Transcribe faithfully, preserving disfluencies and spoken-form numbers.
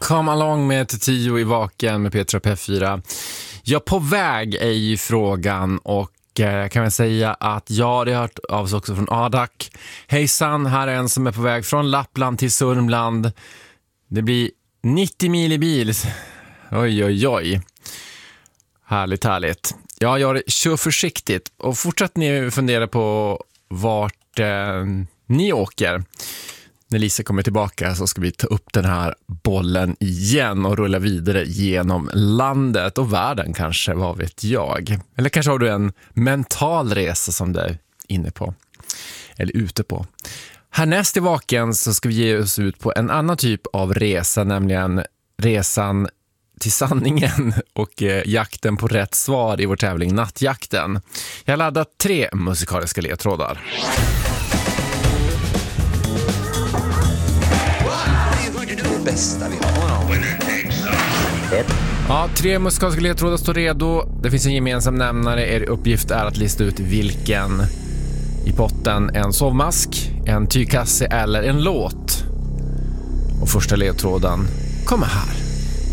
Come along med tio i vaken med Petra P fyra. Ja, på väg är ju frågan och jag kan väl säga att ja, det har hört av oss också från Adak. Hejsan, här är en som är på väg från Lappland till Sörmland. Det blir nittio mil i bil. Oj, oj, oj. Härligt, härligt. Ja, jag kör försiktigt och fortsätt ni fundera på vart eh, ni åker. När Lisa kommer tillbaka så ska vi ta upp den här bollen igen och rulla vidare genom landet och världen kanske, vad vet jag. Eller kanske har du en mental resa som du är inne på eller ute på. Härnäst i vaken så ska vi ge oss ut på en annan typ av resa, nämligen resan till sanningen och eh, jakten på rätt svar i vår tävling Nattjakten. Jag har laddat tre musikaliska ledtrådar. Bästa vi har. Ja, tre musikaliska ledtrådar står redo. Det finns en gemensam nämnare. Er uppgift är att lista ut vilken i potten. En sovmask, en tygkasse eller en låt. Och första ledtråden kommer här.